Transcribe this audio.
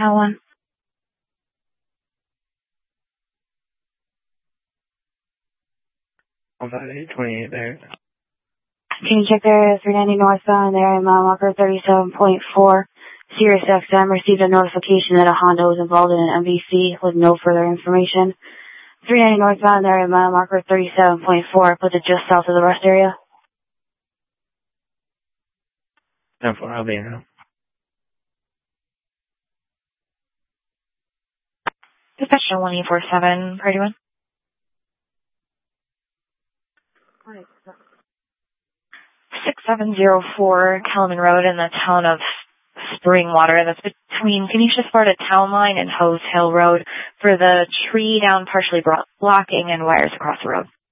One. About 828 there. Can you check there, 390 northbound there at mile marker 37.4. Sirius XM received a notification that a Honda was involved in an MVC with no further information. 390 northbound there at mile marker 37.4, puts it just south of the rest area. 10-4, I'll be in now. Dispatch 1847, Party 1. 6704 Kelman Road in the town of Springwater. That's between Canisius Sparta Town Line and Hose Hill Road for the tree down partially blocking and wires across the road.